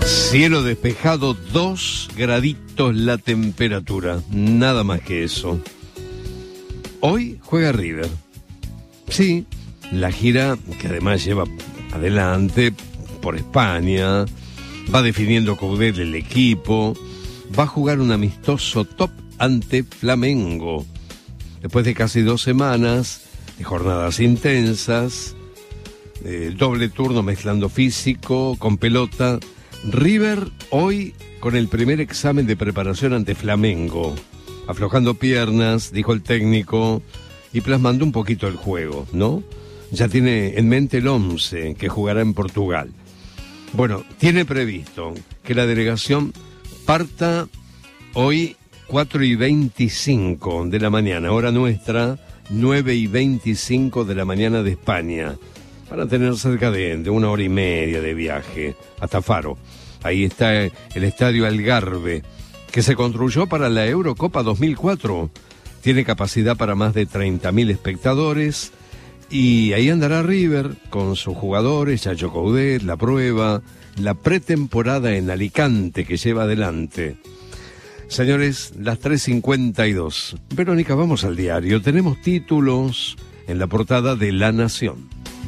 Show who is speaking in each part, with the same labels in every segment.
Speaker 1: Cielo despejado, 2 graditos la temperatura, nada más que eso. Hoy juega River. Sí, la gira que además lleva adelante por España, va definiendo Coudet el equipo, va a jugar un amistoso top ante Flamengo. Después de casi 2 semanas de jornadas intensas, doble turno mezclando físico con pelota, River hoy con el primer examen de preparación ante Flamengo, aflojando piernas, dijo el técnico, y plasmando un poquito el juego, ¿no? Ya tiene en mente el 11 que jugará en Portugal. Bueno, tiene previsto que la delegación parta hoy 4:25 de la mañana, hora nuestra, 9:25 de la mañana de España, para tener cerca de 1 hora y media de viaje hasta Faro. Ahí está el Estadio Algarve, que se construyó para la Eurocopa 2004. Tiene capacidad para más de 30.000 espectadores, y ahí andará River con sus jugadores, Chacho Coudet, la prueba, la pretemporada en Alicante que lleva adelante. Señores, las 3:52. Verónica, vamos al diario. Tenemos títulos en la portada de La Nación.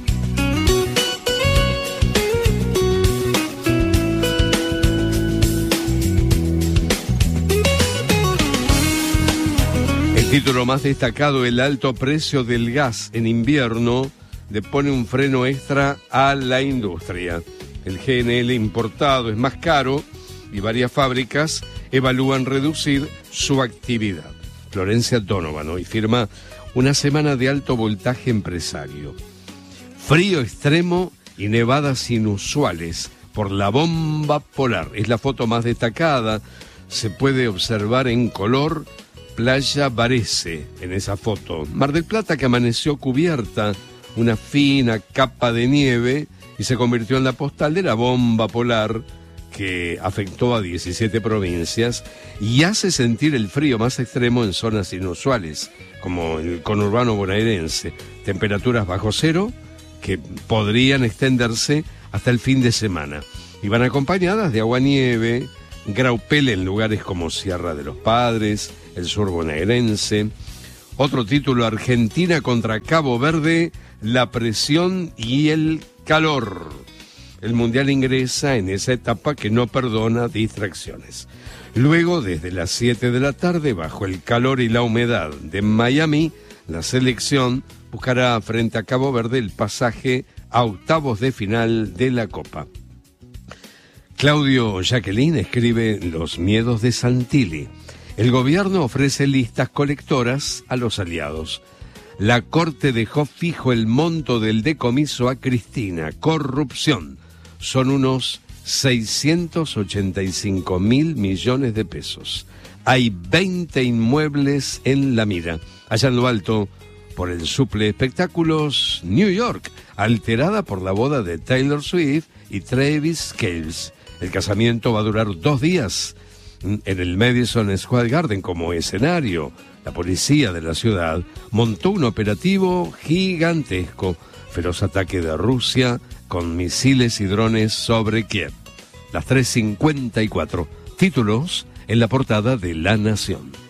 Speaker 1: El título más destacado: el alto precio del gas en invierno le pone un freno extra a la industria. El GNL importado es más caro y varias fábricas evalúan reducir su actividad. Florencia Donovan hoy firma una semana de alto voltaje empresario. Frío extremo y nevadas inusuales por la bomba polar. Es la foto más destacada. Se puede observar en color Playa Varese en esa foto. Mar del Plata, que amaneció cubierta, una fina capa de nieve, y se convirtió en la postal de la bomba polar que afectó a 17 provincias y hace sentir el frío más extremo en zonas inusuales, como el conurbano bonaerense. Temperaturas bajo cero que podrían extenderse hasta el fin de semana. Y van acompañadas de aguanieve, graupel en lugares como Sierra de los Padres, el sur bonaerense. Otro título: Argentina contra Cabo Verde, la presión y el calor. El Mundial ingresa en esa etapa que no perdona distracciones. Luego, desde las 7 de la tarde, bajo el calor y la humedad de Miami, la selección buscará frente a Cabo Verde el pasaje a octavos de final de la Copa. Claudio Jacqueline escribe Los miedos de Santilli. El gobierno ofrece listas colectoras a los aliados. La Corte dejó fijo el monto del decomiso a Cristina. Corrupción. Son unos 685.000 millones de pesos. Hay 20 inmuebles en la mira. Allá en lo alto, por el Suple Espectáculos, New York, alterada por la boda de Taylor Swift y Travis Kelce. El casamiento va a durar 2 días en el Madison Square Garden como escenario. La policía de la ciudad montó un operativo gigantesco. Feroz ataque de Rusia con misiles y drones sobre Kiev. Las 3:54. Títulos en la portada de La Nación.